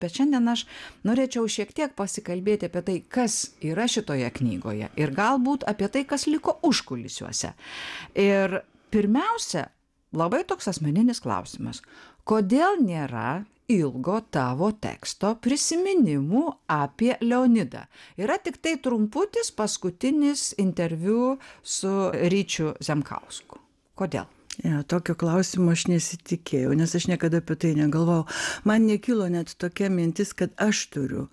bet šiandien aš norėčiau šiek tiek pasikalbėti apie tai, kas yra šitoje knygoje ir galbūt apie tai, kas liko užkulisiuose. Ir pirmiausia, labai toks asmeninis klausimas. Kodėl nėra ilgo tavo teksto prisiminimų apie Leonidą? Yra tik tai trumputis paskutinis interviu su Ryčiu Zemkausku. Kodėl? Ja, tokio klausimo aš nesitikėjau, nes aš niekada apie tai negalvojau. Man nekilo net tokia mintis, kad aš turiu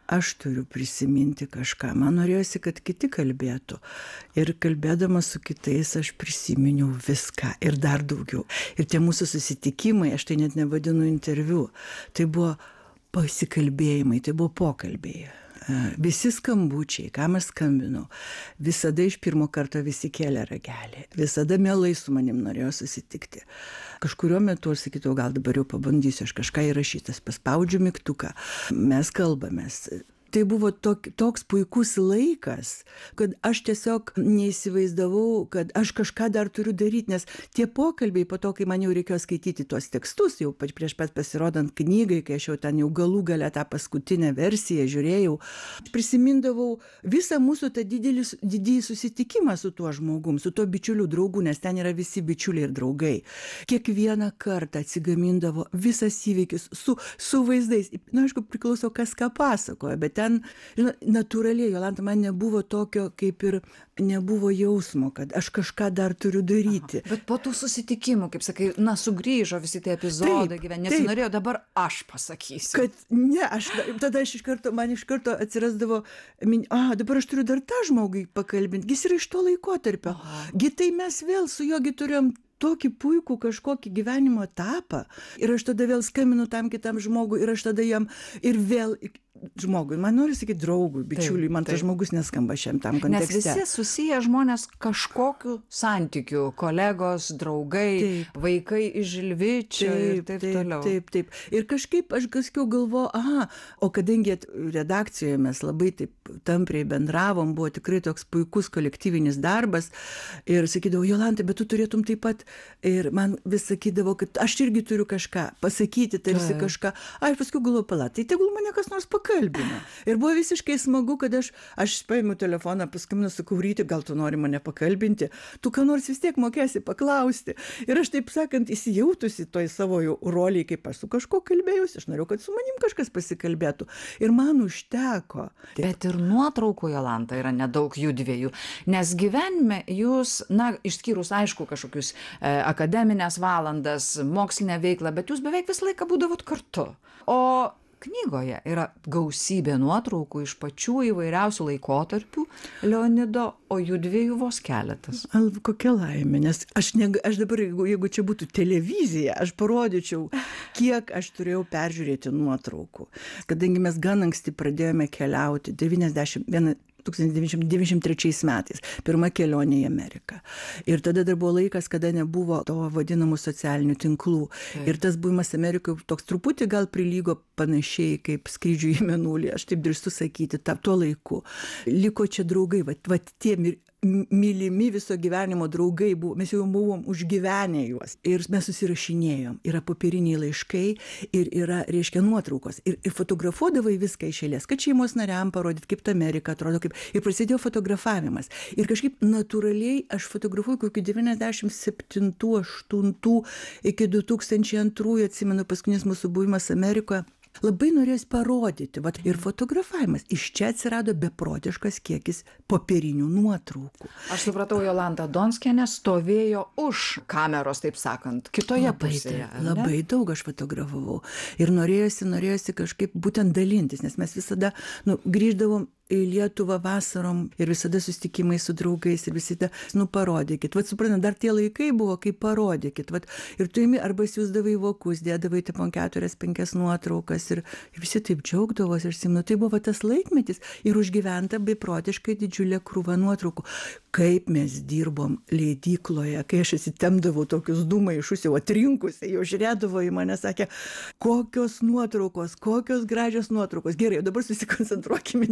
prisiminti kažką. Man norėjosi, kad kiti kalbėtų. Ir kalbėdama su kitais aš prisiminiau viską ir dar daugiau. Ir tie mūsų susitikimai, aš tai net nevadinu interviu, tai buvo pasikalbėjimai, tai buvo pokalbiai. Visi skambučiai, kam aš skambinau, visada iš pirmo karto visi kėlė ragelį, visada mielai su manim norėjo susitikti. Kažkuriuo metu aš sakydavau, gal dabar jau pabandysiu, aš kažką įrašytas, paspaudžiu mygtuką, mes kalbamės. Tai buvo toks puikus laikas, kad aš tiesiog neįsivaizdavau, kad aš kažką dar turiu daryti, nes tie pokalbiai po to, kai man jau reikėjo skaityti tuos tekstus, jau prieš pat pasirodant knygai, kai aš jau ten jau galų gale tą paskutinę versiją žiūrėjau, prisimindavau visą mūsų tą didįjį susitikimą su tuo žmogum, su tuo bičiuliu draugu, nes ten yra visi bičiuliai ir draugai. Kiekvieną kartą atsigamindavo visas įvykis su vaizdais. Na, aišku, priklauso, kas ką pasakoja, bet ten, natūraliai, Jolanta, man nebuvo tokio, kaip ir nebuvo jausmo, kad aš kažką dar turiu daryti. Bet po tų susitikimų, kaip sakai, sugrįžo visi tie epizodai gyvenime, nesinorėjo, dabar aš pasakysiu. Kad ne, tada man iš karto atsirasdavo, dabar aš turiu dar tą žmogų pakalbinti, jis yra iš to laikotarpio. Gi tai mes vėl su juo turėjom tokį puikų kažkokį gyvenimo etapą. Ir aš tada vėl skambinu tam kitam žmogui ir aš tada jam ir vėl žmogui, man nori sakyti draugui, bičiuliui, man tas žmogus neskamba šiam tam kontekste. Nes visi susiję žmonės kažkokiu santykiu, kolegos, draugai, vaikai iš Žilvičio ir taip toliau. Taip. Ir kažkaip aš galvoju, o kadangi redakcijoje mes labai taip tampriai bendravom, buvo tikrai toks puikus kolektyvinis darbas ir sakydavau, Jolanta, bet tu turėtum taip pat, ir man vis sakydavo, kad aš irgi turiu kažką pasakyti, tarsi kažką, aš paskui galvoju, tai tegul mane kas nors pakalbina. Ir buvo visiškai smagu, kad aš paimu telefoną, paskambinu, sakau, Ryti, gal tu nori mane pakalbinti, tu ką nors vis tiek mokėsi paklausti. Ir aš taip sakant, įsijautusi toj savo roliai, kaip aš su kažko kalbėjusi, aš norėjau, kad su manim kažkas pasikalbėtų. Ir man užteko. Bet ir nuotraukų, Jolanta, yra nedaug jų dviejų, nes gyvenime jūs, išskyrus aišku kažkokius akademinės valandas, mokslinę veiklą, bet jūs beveik visą laiką būdavot kartu. O knygoje yra gausybė nuotraukų iš pačių įvairiausių laikotarpių Leonido, o jų dviejų vos keletas. Kokia laimė, nes aš dabar, jeigu čia būtų televizija, aš parodyčiau, kiek aš turėjau peržiūrėti nuotraukų. Kadangi mes gan anksti pradėjome keliauti, 1993 metais, pirma kelionė į Ameriką. Ir tada dar buvo laikas, kada nebuvo to vadinamų socialinių tinklų. Ir tas buvimas Amerikoje toks truputį gal prilygo panašiai kaip skrydžių į Mėnulį, aš taip drįstu sakyti, tuo laiku. Liko čia draugai, tie mylimi viso gyvenimo draugai buvo, mes jau buvom užgyvenę juos. Ir mes susirašinėjom, yra popieriniai laiškai ir yra, reiškia, nuotraukos. Ir fotografuodavai viską iš eilės, kad šeimos nariam parodyti, kaip ta Amerika atrodo. Ir prasidėjo fotografavimas. Ir kažkaip natūraliai aš fotografuoju kokiu 97-8 iki 2002, atsimenu, paskutinis mūsų buvimas Amerikoje. Labai norėjus parodyti, ir fotografavimas. Iš čia atsirado beprotiškas kiekis popierinių nuotraukų. Aš supratau, Jolanta Donskienė stovėjo už kameros, taip sakant, kitoje pusėje. Labai daug aš fotografavau. Ir norėjosi kažkaip būtent dalintis, nes mes visada grįždavom į Lietuvą vasarom ir visada susitikimai su draugais ir visada, parodykit. Suprantat, dar tie laikai buvo, kaip parodykit. Ir tu arba siųsdavai vokus, dėdavai po 4-5 nuotraukas ir visi taip džiaugdavosi. Ir tai buvo tas laikmetis ir užgyventa beprotiškai didžiulė krūva nuotraukų. Kaip mes dirbom leidykloje, kai aš įsitemdavau tokius maišus jau atrinkusi, jau žiūrėdavo į mane, sakė, kokios nuotraukos, kokios gražios nuotraukos. Gerai, dabar susikoncentruokime į darbą.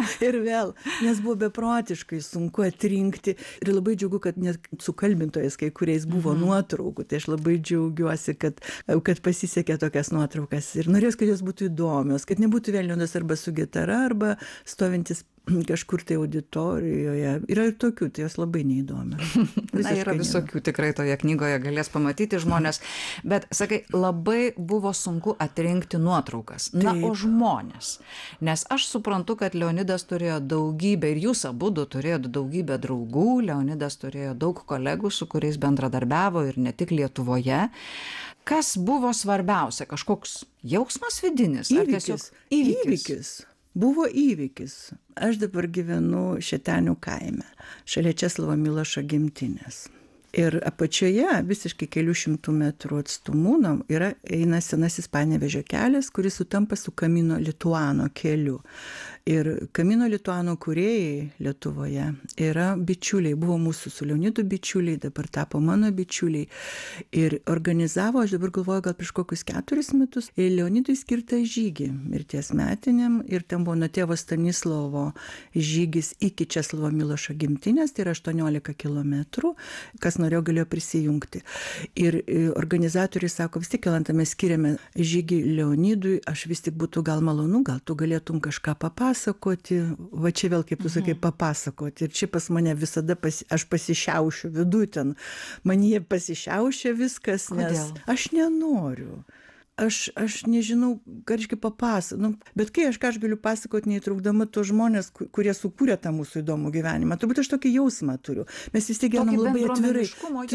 ir vėl, nes buvo beprotiškai sunku atrinkti. Ir labai džiaugu, kad net su kalbintojais kai kuriais buvo nuotraukų. Tai aš labai džiaugiuosi, kad pasisekė tokias nuotraukas. Ir norėjau, kad jos būtų įdomios, kad nebūtų vėl Leonidas arba su gitara, arba stovintis kažkur tai auditorijoje. Yra ir tokių, tai jos labai neįdomios. Na, yra visokių tikrai toje knygoje galės pamatyti žmonės. Bet, sakai, labai buvo sunku atrinkti nuotraukas. Na, o žmonės. Nes aš suprantu, kad Leonidas turėjo daugybę, ir jūs abudu turėjote daugybę draugų, Leonidas turėjo daug kolegų, su kuriais bendradarbiavo ir ne tik Lietuvoje. Kas buvo svarbiausia? Kažkoks jausmas vidinis? Įvykis. Buvo įvykis. Aš dabar gyvenu Šetenių kaime, šalia Česlovo Milošo gimtinės. Ir apačioje, visiškai kelių šimtų metrų atstumu, eina senasis Panevėžio kelias, kuris sutampa su Camino Lituano keliu. Ir Camino Lituano kūrėjai Lietuvoje yra bičiuliai, buvo mūsų su Leonidu bičiuliai, dabar tapo mano bičiuliai. Ir organizavo, aš dabar galvoju, gal prieš kokius 4 metus, Leonidui skirtą žygį mirties metiniam. Ir ten buvo nuo tėvo Stanislovo žygis iki Česlovo Milošo gimtinės, tai yra 18 kilometrų, kas norėjo galėjo prisijungti. Ir organizatoriai sako, vis tik, Jolanta, mes skiriame žygį Leonidui, aš vis tik būtų gal malonu, gal tu galėtum kažką papasakoti, va čia vėl, kaip tu sakai, papasakoti. Ir čia pas mane visada aš pasišiaušiu viduj ten, man jie pasišiaušia viskas, nes aš nenoriu. Aš nežinau, ką reiškia bet kai aš galiu pasakoti, neįtraukdama tos žmonės, kurie sukūrė tą mūsų įdomų gyvenimą, turbūt aš tokį jausmą turiu. Mes vis tiek gyvenam labai atvirai.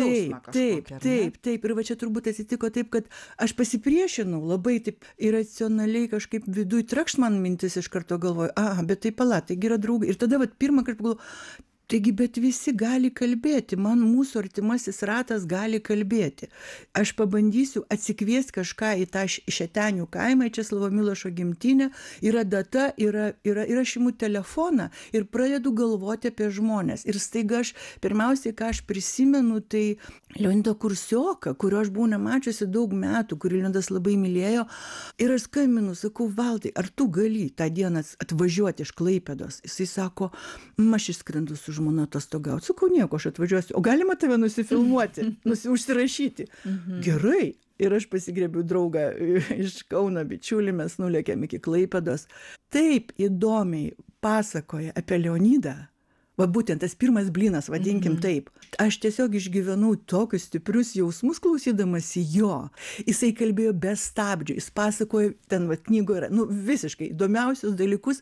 Taip. Ir va čia turbūt atsitiko taip, kad aš pasipriešinau labai taip iracionaliai kažkaip viduj trakšt man mintis iš karto galvoju, bet tai pala, taigi yra draugai. Ir tada pirmą kartą pagalvoju, taigi, bet visi gali kalbėti, man mūsų artimasis ratas gali kalbėti. Aš pabandysiu atsikviesti kažką į tą Šetenių kaimą, į Česlovo Milošo gimtinę, yra data, ir aš imu telefoną ir pradedu galvoti apie žmonės. Ir staiga pirmiausiai, ką aš prisimenu, tai Leonidą Kursioką, kurio aš buvau nemačiusi daug metų, kurį Leonidas labai mylėjo. Ir aš skambinu, sakau, Valdai, ar tu gali tą dieną atvažiuoti iš Klaipėdos? Jisai sako, aš išskrendu su žmona atostogauti. Sakau, nieko, aš atvažiuosiu. O galima tave nusifilmuoti, užsirašyti? Gerai. Ir aš pasigrėbiu draugą iš Kauno bičiulį, mes nulėkėm iki Klaipėdos. Taip įdomiai pasakoja apie Leonidą. Va būtent tas pirmas blynas, vadinkim taip. Aš tiesiog išgyvenau tokius stiprius jausmus klausydamas jo. Jisai kalbėjo be stabdžių, jis pasakojo, ten knygoje yra, visiškai įdomiausius dalykus.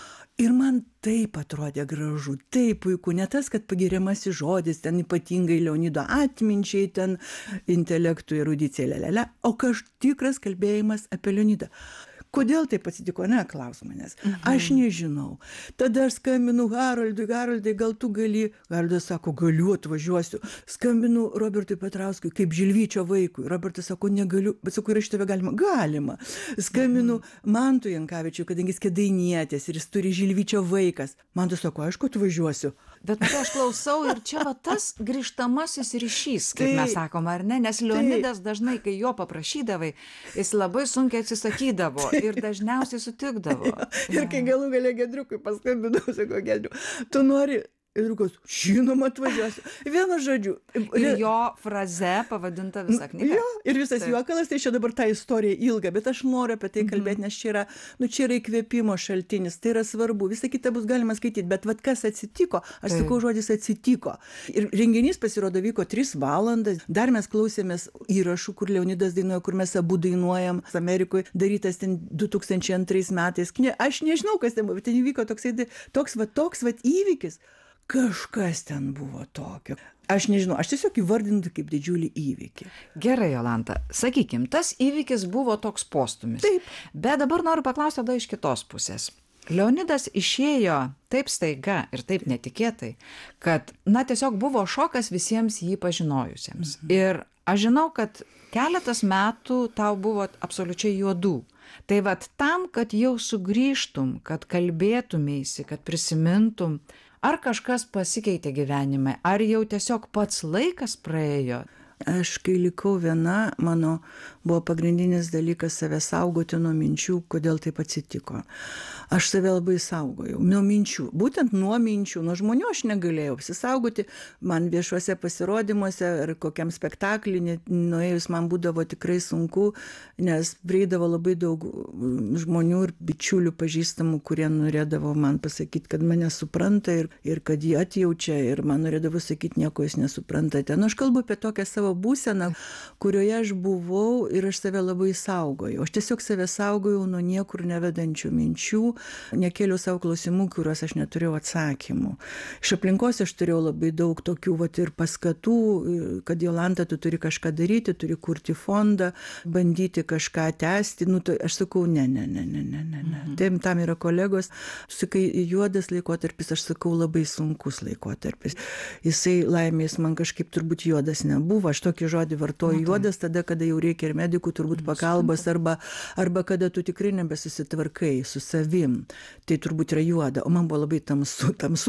Ir man taip atrodė gražu, taip puiku, ne tas, kad pagiriamasis žodis, ten ypatingai Leonido atminčiai, ten intelektui, erudicijai, o tikras kalbėjimas apie Leonidą. Kodėl taip atsitiko, klaus manęs. Aš nežinau. Tada aš skambinu Haroldai, gal tu gali? Haroldas sako, galiu, atvažiuosiu. Skambinu Robertui Petrauskui, kaip Žilvyčio vaikui. Robertas sako, negaliu, bet sako, ir iš tave galima. Galima. Skambinu Mantui Jankavičiui, kadangi jis kėdainietis ir jis turi Žilvyčio vaikas. Mantas sako, aišku, atvažiuosiu. Bet aš klausau ir čia tas grįžtamasis ryšys, kaip mes sakom, ar ne? Nes Leonidas dažnai, kai jo paprašydavai, jis labai sunkiai atsisakydavo ir dažniausiai sutikdavo. Ir kai galų gale Gedriukui paskambinau, sako, Gedriu, tu nori... Ir Gedriukas, žinoma, atvažiuosiu. Vienu žodžiu. Ir jo fraze pavadinta visa knyga. Jo, ir visas juokalas, tai čia dabar ta istorija ilga, bet aš noriu apie tai kalbėti, nes čia yra įkvėpimo šaltinis, tai yra svarbu, visą kitą bus galima skaityti, bet kas atsitiko, aš sakau žodis atsitiko. Ir renginys pasirodo vyko 3 valandas, dar mes klausėmės įrašų, kur Leonidas dainuoja, kur mes abu dainuojam, Amerikoje darytas ten 2002 metais. Aš nežinau, kas ten buvo, bet ten įvyko toks įvykis. Kažkas ten buvo tokio. Aš nežinau, aš tiesiog įvardinau kaip didžiulį įvykį. Gerai, Jolanta, sakykim, tas įvykis buvo toks postūmis. Taip. Bet dabar noriu paklausti tada iš kitos pusės. Leonidas išėjo taip staiga ir taip netikėtai, kad, tiesiog buvo šokas visiems jį pažinojusiems. Ir aš žinau, kad keletas metų tau buvo absoliučiai juodų. Tai tam, kad jau sugrįžtum, kad kalbėtumėsi, kad prisimintum, ar kažkas pasikeitė gyvenime, ar jau tiesiog pats laikas praėjo? Aš kai likau viena, mano buvo pagrindinis dalykas save saugoti nuo minčių, kodėl taip atsitiko. Aš save labai saugojau, nuo minčių, būtent nuo minčių, nuo žmonių aš negalėjau apsisaugoti, man viešuose pasirodymuose ar kokiam spektaklį nuėjus man būdavo tikrai sunku, nes prieidavo labai daug žmonių ir bičiulių pažįstamų, kurie norėdavo man pasakyti, kad mane supranta ir kad jie atjaučia ir man norėdavo sakyti, nieko jūs nesuprantate. Nu, aš kalbu apie tokią savo būseną, kurioje aš buvau ir aš save labai saugojau. Aš tiesiog save saugojau nuo niekur nevedančių minčių, nekėliau savo klausimų, kuriuos aš neturėjau atsakymų. Iš aplinkos aš turėjau labai daug tokių vat, ir paskatų, kad Jolanta, tu turi kažką daryti, turi kurti fondą, bandyti kažką tęsti. Nu, aš sakau, ne. Tam yra kolegos. Sakai, juodas laikotarpis, aš sakau, labai sunkus laikotarpis. Jisai laimės man kažkaip turbūt juodas nebuvo. Aš tokį žodį vartoju juodas tada, kada jau reikia ir medikų turbūt pagalbos arba kada tu tikrai nebesusitvarkai su savim. Tai turbūt yra juoda. O man buvo labai tamsu,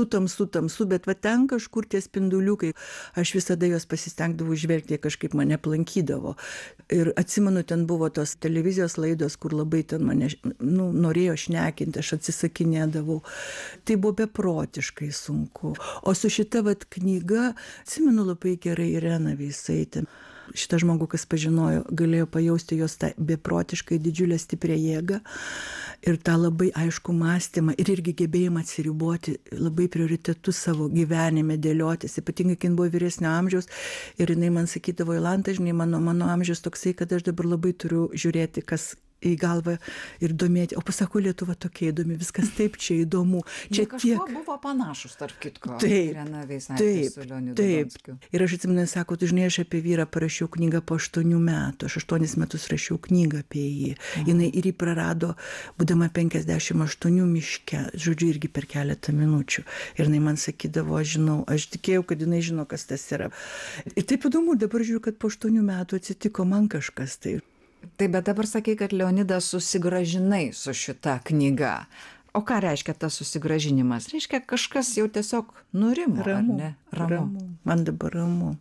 bet va ten kažkur tie spinduliukai, aš visada juos pasistengdavau žvelgti, kažkaip mane aplankydavo. Ir atsimenu, ten buvo tos televizijos laidos, kur labai ten mane norėjo šnekinti, aš atsisakinėdavau. Tai buvo beprotiškai sunku. O su šita vat knyga, atsimenu labai gerai Irena Veisaitė. Šitą žmogų, kas pažinojo, galėjo pajausti jos tą beprotiškai didžiulę stiprią jėgą ir tą labai aišku mąstymą ir irgi gebėjimą atsiriboti labai prioritetus savo gyvenime dėliotis, ypatingai, kai buvo vyresnio amžiaus ir jinai man sakydavo, Jolanta, žinai, mano amžius toksai, kad aš dabar labai turiu žiūrėti, kas į galvą ir domėti. O pasako, Lietuva tokia įdomi, viskas taip čia įdomu. Čia kažkuo buvo panašus, tarp kitko. Irena Veisaitė su Leonidu Donskiu. Ir aš atsimenu, sako, tu žinai, aš apie vyrą parašiau knygą po 8 metų. Aš 8 metus rašiau knygą apie jį. Jinai ir jį prarado, būdama 58 miške, žodžiu, irgi per keletą minučių. Ir jinai man sakydavo, aš tikėjau, kad jinai žino, kas tas yra. Ir taip įdomu, dabar žiūriu, kad po 8 metų atsitiko man kažkas tai. Tai bet dabar sakai, kad Leonidą susigrąžinai su šita knyga. O ką reiškia tas susigrąžinimas? Reiškia, kažkas jau tiesiog nurimo, ar ne? Ramu. Man dabar ramu.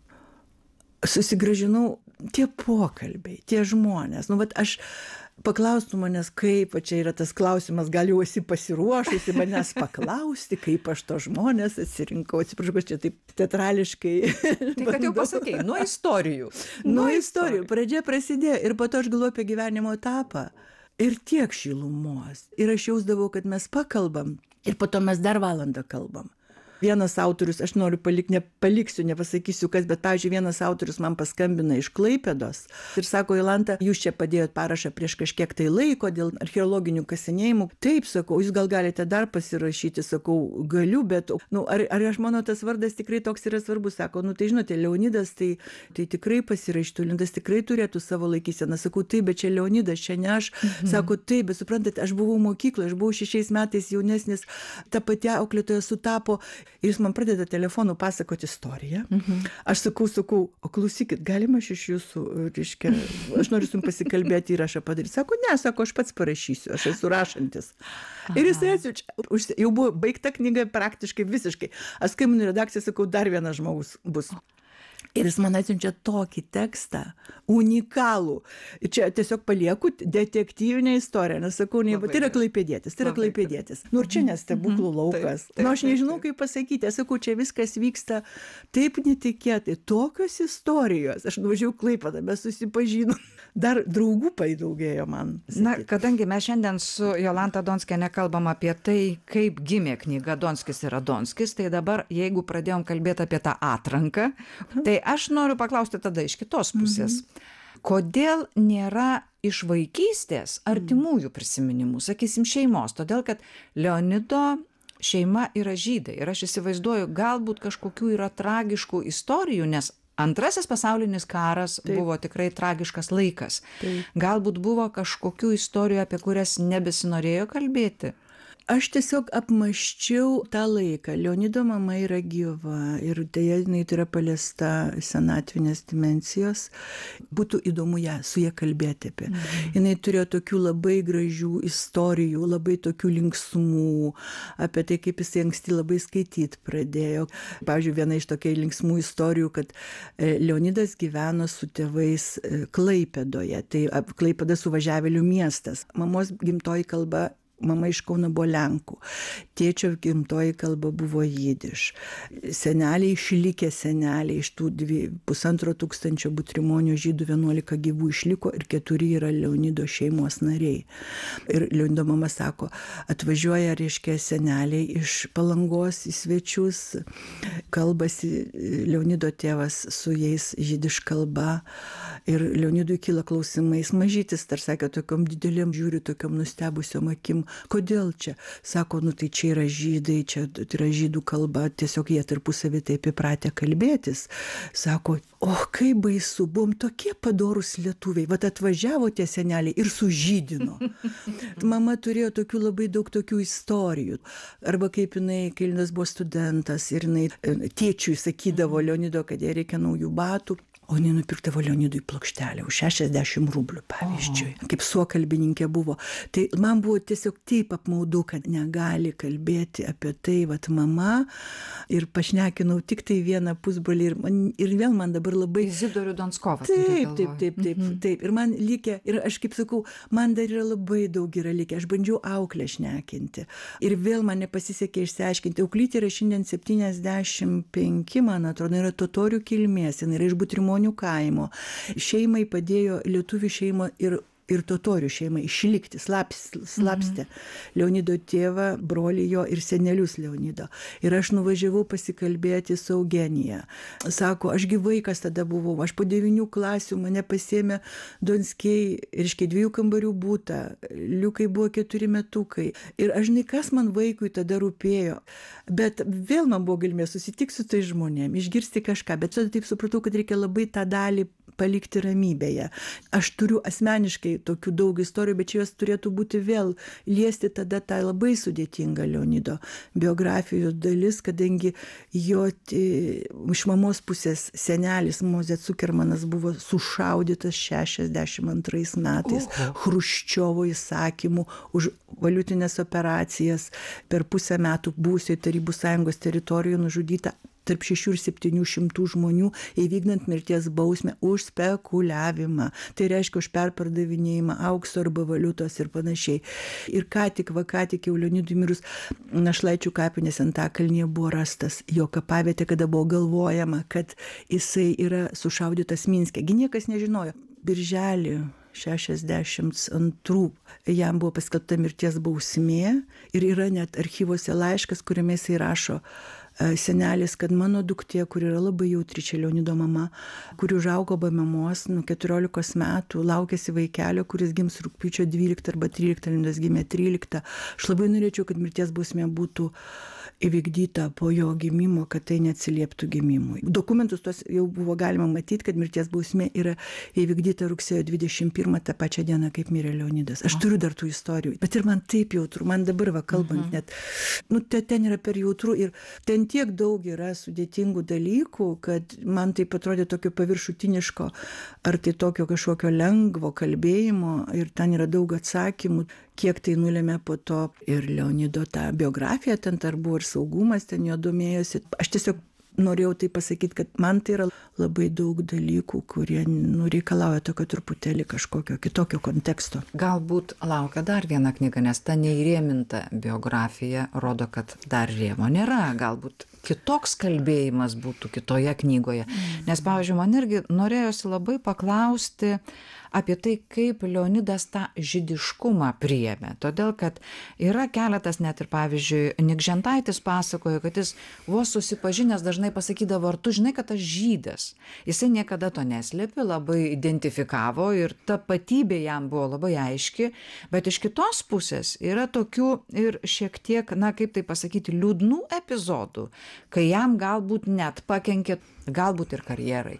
Susigrąžinau tie pokalbiai, tie žmonės. Nu, vat aš paklaustų manęs, kaip, čia yra tas klausimas, gal jau esi pasiruošusi manęs paklausti, kaip aš to žmonės atsirinkau. Atsiprašau, kad čia taip teatrališkai. Tai kad jau pasakei, nuo istorijų. Nuo istorijų. Pradžia prasidėjo ir po to aš galvoju apie gyvenimo etapą. Ir tiek šilumos. Ir aš jausdavau, kad mes pakalbam ir po to mes dar valandą kalbam. Vienas autorius, aš noriu nepaliksiu, nepasakysiu kas, bet, pavyzdžiui, vienas autorius man paskambina iš Klaipėdos ir sako, Jolanta, jūs čia padėjot parašą prieš kažkiek tai laiko dėl archeologinių kasinėjimų. Taip, sakau, jūs gal galite dar pasirašyti, sakau, galiu, bet, ar aš mano tas vardas tikrai toks yra svarbus, sako, tai žinote, Leonidas, tai tikrai pasirašytų, Leonidas tikrai turėtų savo laikyseną, sakau, taip, bet čia Leonidas, čia ne aš, sako, taip, bet suprantate, aš buvau mokykloje, aš buvau 6 metais jaunesnis, ta pati auklėtoja sutapo. Ir jis man pradeda telefonu pasakoti istoriją. Aš sakau, o klausykit, galima aš iš jūsų, reiškia, aš noriu su jums pasikalbėti įrašą padaryti. Sako, ne, sako, aš pats parašysiu, aš esu rašantis. Ir jis atsiučia, jau buvo baigta knyga praktiškai visiškai. Aš skambinu redakciją, sakau, dar vienas žmogus bus. Ir jis man atsiunčia tokį tekstą, unikalų. Ir čia tiesiog palieku detektyvinę istoriją, nes sakau, tai yra klaipėdietis, ir čia nestebuklų laukas. Aš nežinau, kaip pasakyti, aš sakau, čia viskas vyksta taip netikėtai, tokios istorijos. Aš nuvažiavau Klaipėdą, mes susipažinom. Dar draugų padaugėjo man. Na, kadangi mes šiandien su Jolanta Donskiene kalbam apie tai, kaip gimė knyga Donskis yra Donskis, tai dabar, jeigu pradėjom kalbėti apie tą atranką, tai aš noriu paklausti tada iš kitos pusės. Kodėl nėra iš vaikystės artimųjų prisiminimų, sakysim, šeimos? Todėl, kad Leonido šeima yra žydai ir aš įsivaizduoju, galbūt kažkokių yra tragiškų istorijų, nes Antrasis pasaulinis karas buvo tikrai tragiškas laikas. Galbūt buvo kažkokių istorijų, apie kurias nebesinorėjo kalbėti? Aš tiesiog apmąsčiau tą laiką. Leonido mama yra gyva ir deja jinai yra paliesta senatvinės dimensijos. Būtų įdomu su ja kalbėti apie. Jinai turėjo tokių labai gražių istorijų, labai tokių linksmų, apie tai, kaip jisai anksti labai skaityti pradėjo. Pavyzdžiui, viena iš tokių linksmų istorijų, kad Leonidas gyveno su tėvais Klaipėdoje. Tai Klaipėda suvažiavėlių miestas. Mamos gimtoji kalba, mama iš Kauno buvo lenkų, tėčio gimtoji kalba buvo jidiš. Seneliai, išlikę seneliai, iš tų 1500 Butrimonių žydų 11 gyvų išliko ir 4 yra Leonido šeimos nariai. Ir Leonido mama sako, atvažiuoja, reiškia, seneliai iš Palangos į svečius, kalbasi Leonido tėvas su jais jidiš kalba ir Leonidui kyla klausimais, mažytis, tarsi sakė, tokiom didelėm žiūri, tokiom nustebusiom akim, kodėl čia? Sako, tai čia yra žydai, čia yra žydų kalba, tiesiog jie tarpusavį taip įpratę kalbėtis. Sako, kaip baisu, buvom tokie padorūs lietuviai, vat atvažiavo tie seneliai ir sužydino. Mama turėjo tokių labai daug tokių istorijų. Arba kaip jinai, kai Leonidas buvo studentas ir jinai tėčiui sakydavo Leonido, kad jai reikia naujų batų. O jinai nupirkdavo Leonidui plokštelę už 60 rublių, pavyzdžiui, kaip suokalbininkė buvo. Tai man buvo tiesiog taip apmaudu, kad negali kalbėti apie tai, vat mama, ir pašnekinau tik tai vieną pusbrolį ir vėl man dabar labai... Izidorių Donskovas. Taip. Ir man likę, ir aš kaip sakau, man dar yra labai daug yra likę, aš bandžiau auklę šnekinti. Ir vėl man nepasisekė išsiaiškinti. Auklytė yra šiandien 75, man atrodo, yra totorių kilmės, jinai yra iš Butrimonių kaimo. Šeimai padėjo lietuvių šeima ir totorių šeimai išlikti, slapstė Leonido tėvą, brolį jo ir senelius Leonido. Ir aš nuvažiavau pasikalbėti su Eugenija. Sako, ašgi vaikas tada buvau, aš po 9 klasių mane pasiėmė Donskiai, reiškia 2 kambarių butą, Liukai buvo 4 metukai. Ir aš žinai, kas man vaikui tada rūpėjo. Bet vėl man buvo galimybė susitikti su tai žmonėm, išgirsti kažką, bet tada taip supratau, kad reikia labai tą dalį palikti ramybėje. Aš turiu asmeniškai tokių daug istorijų, bet jos turėtų būti vėl liesti tada tą labai sudėtingą Leonido biografijos dalis, kadangi jo iš mamos pusės senelis Mozė Cukermanas buvo sušaudytas 62 metais Chruščiovo įsakymu už valiutinės operacijas. Per pusę metų buvusioje Tarybų Sąjungos teritorijoje nužudyta tarp 600 ir 700 žmonių, įvykdant mirties bausmę už spekuliavimą. Tai reiškia už perpardavinėjimą aukso arba valiutos ir panašiai. Ir ką tik jau Leonidui mirus Našlaičių kapinėse Antakalnyje buvo rastas jo kapavietė, kada buvo galvojama, kad jisai yra sušaudytas Minske. Gi niekas nežinojo. Birželį 62 jam buvo paskelbta mirties bausmė ir yra net archyvose laiškas, kuriame jisai rašo, senelis, kad mano duktė, kur yra labai jautri, čia Leonido mama, kuri užaugo be mamos nuo 14 metų, laukėsi vaikelio, kuris gims rugpjūčio 12 arba 13, Leonidas gimė 13. Aš labai norėčiau, kad mirties bausmė būtų įvykdyta po jo gimimo, kad tai neatsilieptų gimimui. Dokumentus tos jau buvo galima matyti, kad mirties bausmė yra įvykdyta rugsėjo 21 tą pačią dieną, kaip mirė Leonidas. Aš turiu dar tų istorijų, bet ir man taip jautru, man dabar kalbant net, ten yra per jautru ir ten tiek daug yra sudėtingų dalykų, kad man taip atrodė tokio paviršutiniško, ar tai tokio kažkokio lengvo kalbėjimo ir ten yra daug atsakymų, kiek tai nulėmė po to ir Leonido tą biografiją, ten dar buvo ir saugumas, ten jo domėjosi. Aš tiesiog norėjau tai pasakyti, kad man tai yra labai daug dalykų, kurie reikalauja tokio truputėlį kažkokio kitokio konteksto. Galbūt laukia dar viena knyga, nes ta neįrėminta biografija rodo, kad dar rėmo nėra. Galbūt kitoks kalbėjimas būtų kitoje knygoje. Nes, pavyzdžiui, man irgi norėjosi labai paklausti apie tai, kaip Leonidas tą žydiškumą priėmė. Todėl, kad yra keletas, net ir pavyzdžiui, Nikžentaitis pasakojo, kad jis vos susipažinęs dažnai pasakydavo, ar tu žinai, kad aš žydas. Jisai niekada to neslėpė, labai identifikavo ir tapatybė jam buvo labai aiški, bet iš kitos pusės yra tokių ir šiek tiek, kaip tai pasakyti, liūdnų epizodų, kai jam galbūt net pakenkė, galbūt ir karjerai.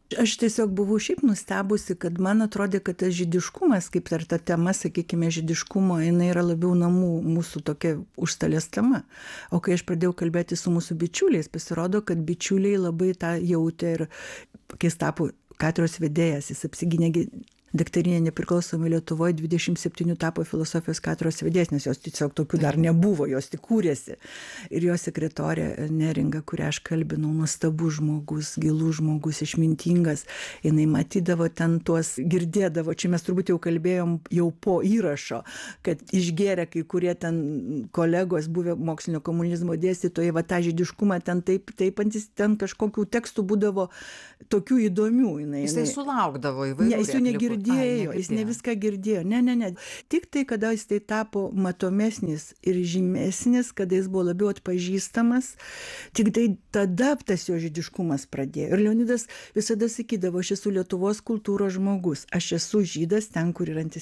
Aš tiesiog buvau šiaip nustebusi, kad man atrodė, kad tas žydiškumas, kaip ir ta tema, sakykime, žydiškumo, jinai yra labiau namų mūsų tokia užstalės tema. O kai aš pradėjau kalbėti su mūsų bičiuliais, pasirodo, kad bičiuliai labai tą jautė ir kai jis tapo katedros vedėjas, jis apsigynė daktarinę nepriklausomai Lietuvoje, 27 tapo filosofijos katedros vedėjas, nes jos tiesiog tokių dar nebuvo, jos tik kūrėsi. Ir jo sekretorė Neringa, kurią aš kalbinau, nuostabus žmogus, gilus žmogus, išmintingas, jinai matydavo ten tuos, girdėdavo, čia mes turbūt jau kalbėjom jau po įrašo, kad išgėrė kai kurie ten kolegos, buvę mokslinio komunizmo dėstytojai, va tą žydiškumą ten taip, ten kažkokių tekstų būdavo tokių įdomių. Jisai sulaukdavo įvairių. Ne, jis jų negirdėjo, jis ne viską girdėjo. Ne. Tik tai, kada jis tai tapo matomesnis ir žymesnis, kada jis buvo labiau atpažįstamas, tik tai tada tas jo žydiškumas pradėjo. Ir Leonidas visada sakydavo, aš esu Lietuvos kultūros žmogus, aš esu žydas ten, kur yra antisemitas.